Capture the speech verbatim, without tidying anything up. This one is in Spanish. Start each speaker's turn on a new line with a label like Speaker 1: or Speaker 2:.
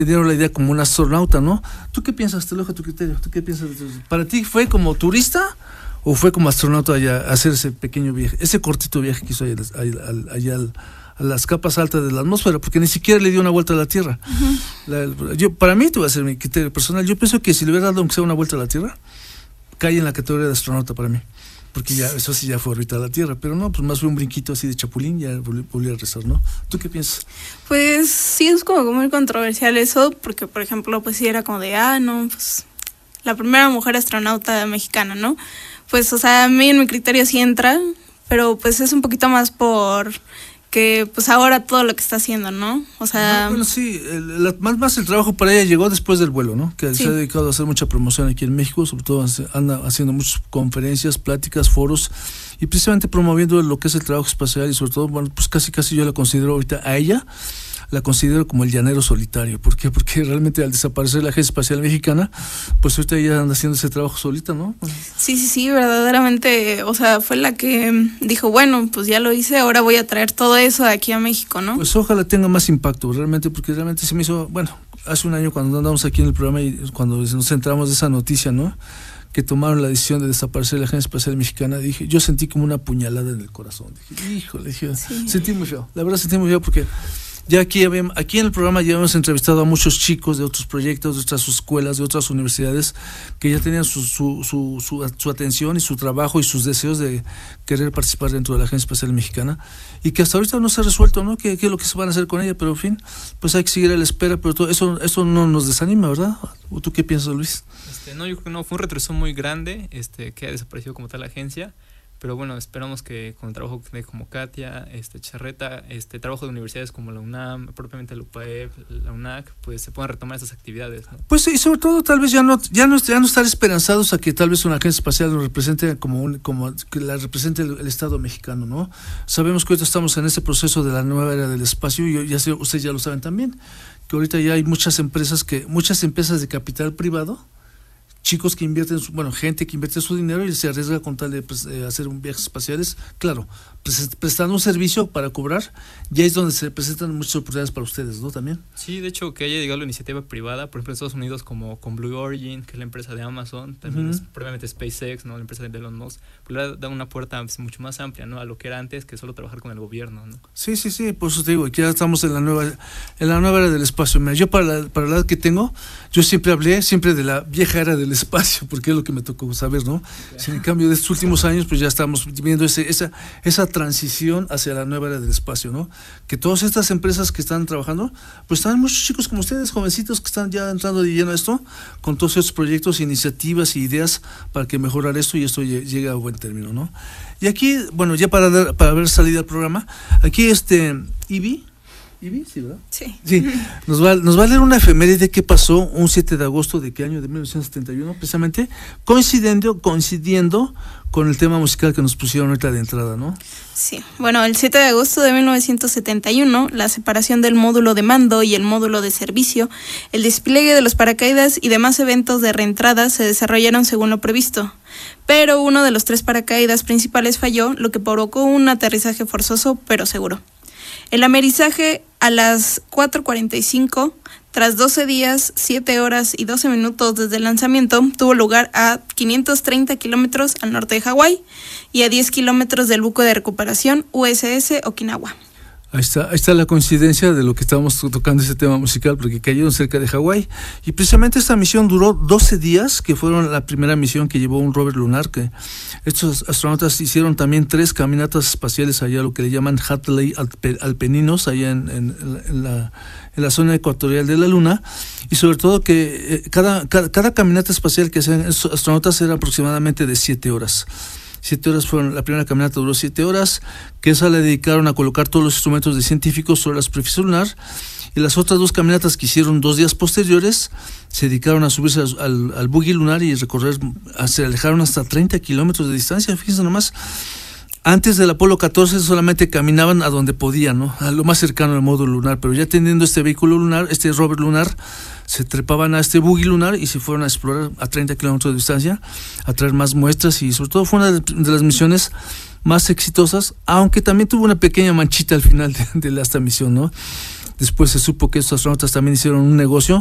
Speaker 1: te dieron la idea como un astronauta, ¿no? ¿Tú qué piensas? Te lo dejo a tu criterio. ¿Tú qué piensas? ¿Para ti fue como turista o fue como astronauta allá a hacer ese pequeño viaje, ese cortito viaje que hizo allá, allá, allá al, a las capas altas de la atmósfera? Porque ni siquiera le dio una vuelta a la Tierra. Uh-huh. la, yo, para mí, te voy a hacer mi criterio personal, yo pienso que si le hubiera dado aunque sea una vuelta a la Tierra, cae en la categoría de astronauta para mí. Porque ya, eso sí ya fue orbitar la Tierra, pero no, pues más fue un brinquito así de chapulín, ya volvió a rezar, ¿no? ¿Tú qué piensas?
Speaker 2: Pues sí, es como muy controversial eso, porque por ejemplo, pues sí era como de, ah, no, pues la primera mujer astronauta mexicana, ¿no? Pues, o sea, a mí en mi criterio sí entra, pero pues es un poquito más por que pues ahora todo lo que está haciendo, ¿no? O sea...
Speaker 1: Ah, bueno, sí, el, el, más, más el trabajo para ella llegó después del vuelo, ¿no? Que sí. Se ha dedicado a hacer mucha promoción aquí en México, sobre todo anda haciendo muchas conferencias, pláticas, foros, y precisamente promoviendo lo que es el trabajo espacial y sobre todo, bueno, pues casi casi yo la considero ahorita a ella, la considero como el llanero solitario. ¿Por qué? Porque realmente al desaparecer la Agencia Espacial Mexicana, pues ahorita ella anda haciendo ese trabajo solita, ¿no?
Speaker 2: Sí, sí, sí, verdaderamente, o sea, fue la que dijo, bueno, pues ya lo hice, ahora voy a traer todo eso aquí a México, ¿no?
Speaker 1: Pues ojalá tenga más impacto, realmente, porque realmente se me hizo, bueno, hace un año cuando andamos aquí en el programa y cuando nos centramos de esa noticia, ¿no?, que tomaron la decisión de desaparecer la Agencia Espacial Mexicana, dije, yo sentí como una puñalada en el corazón. Dije, híjole, dije, sí. Sentí muy feo, la verdad sentí muy feo porque... Ya aquí, aquí en el programa ya hemos entrevistado a muchos chicos de otros proyectos, de otras escuelas, de otras universidades, que ya tenían su, su, su, su, su atención y su trabajo y sus deseos de querer participar dentro de la Agencia Espacial Mexicana, y que hasta ahorita no se ha resuelto, ¿no? ¿Qué, qué es lo que se van a hacer con ella? Pero en fin, pues hay que seguir a la espera, pero todo eso, eso no nos desanima, ¿verdad? ¿O tú qué piensas, Luis?
Speaker 3: Este, no, yo creo que no, fue un retroceso muy grande, este, que ha desaparecido como tal la agencia. Pero bueno, esperamos que con el trabajo de como Katia, este Charreta, este trabajo de universidades como la UNAM, propiamente la U P A E P, la UNAC, pues se puedan retomar esas actividades, ¿no?
Speaker 1: Pues sí, sobre todo tal vez ya no, ya no, ya no estar esperanzados a que tal vez una agencia espacial nos represente como un, como que la represente el, el Estado mexicano, ¿no? Sabemos que ahorita estamos en ese proceso de la nueva era del espacio y ya sé, ustedes ya lo saben también, que ahorita ya hay muchas empresas que, muchas empresas de capital privado, chicos que invierten, su, bueno, gente que invierte su dinero y se arriesga con tal de pues, eh, hacer un viajes espaciales, claro, pues, prestando un servicio para cobrar, ya es donde se presentan muchas oportunidades para ustedes, ¿no? También.
Speaker 3: Sí, de hecho, que haya llegado la iniciativa privada, por ejemplo, en Estados Unidos, como con Blue Origin, que es la empresa de Amazon, también uh-huh. es previamente SpaceX, ¿no?, la empresa de Elon Musk, pues le da una puerta pues, mucho más amplia, ¿no?, a lo que era antes que solo trabajar con el gobierno, ¿no?
Speaker 1: Sí, sí, sí, por eso te digo, que ya estamos en la nueva, en la nueva era del espacio. Mira, yo para la, para la edad que tengo, yo siempre hablé siempre de la vieja era del espacio, porque es lo que me tocó saber, ¿no? Claro. Si en cambio de estos últimos años, pues ya estamos viendo ese, esa, esa transición hacia la nueva era del espacio, ¿no? Que todas estas empresas que están trabajando, pues están muchos chicos como ustedes, jovencitos, que están ya entrando de lleno a esto, con todos estos proyectos, iniciativas y ideas para que mejorar esto y esto llegue a buen término, ¿no? Y aquí, bueno, ya para, dar, para ver salida al programa, aquí este, Ivy, Ivy, sí, ¿verdad?
Speaker 2: Sí.
Speaker 1: Sí, nos va, nos va a leer una efeméride que pasó un siete de agosto de qué año, de mil novecientos setenta y uno, precisamente, coincidiendo, coincidiendo con el tema musical que nos pusieron ahorita de entrada, ¿no?
Speaker 2: Sí, bueno, el siete de agosto de mil novecientos setenta y uno, la separación del módulo de mando y el módulo de servicio, el despliegue de los paracaídas y demás eventos de reentrada se desarrollaron según lo previsto. Pero uno de los tres paracaídas principales falló, lo que provocó un aterrizaje forzoso pero seguro. El amerizaje a las cuatro cuarenta y cinco, tras doce días, siete horas y doce minutos desde el lanzamiento, tuvo lugar a quinientos treinta kilómetros al norte de Hawái y a diez kilómetros del buque de recuperación U S S Okinawa.
Speaker 1: Ahí está, ahí está la coincidencia de lo que estábamos tocando ese tema musical, porque cayeron cerca de Hawái. Y precisamente esta misión duró doce días, que fueron la primera misión que llevó un rover lunar, que estos astronautas hicieron también tres caminatas espaciales allá, lo que le llaman Hadley Alpeninos, allá en, en, en, la, en la zona ecuatorial de la Luna. Y sobre todo que eh, cada, cada, cada caminata espacial que hacían estos astronautas era aproximadamente de siete horas. Siete horas fueron, la primera caminata duró siete horas, que esa le dedicaron a colocar todos los instrumentos de científicos sobre la superficie lunar, y las otras dos caminatas que hicieron dos días posteriores se dedicaron a subirse al, al, al buggy lunar y recorrer, se alejaron hasta treinta kilómetros de distancia. Fíjense nomás, antes del Apolo catorce solamente caminaban a donde podían, ¿no?, a lo más cercano al módulo lunar, pero ya teniendo este vehículo lunar, este rover lunar, se trepaban a este buggy lunar y se fueron a explorar a treinta kilómetros de distancia, a traer más muestras, y sobre todo fue una de, de las misiones más exitosas, aunque también tuvo una pequeña manchita al final de, de esta misión, ¿no? Después se supo que estos astronautas también hicieron un negocio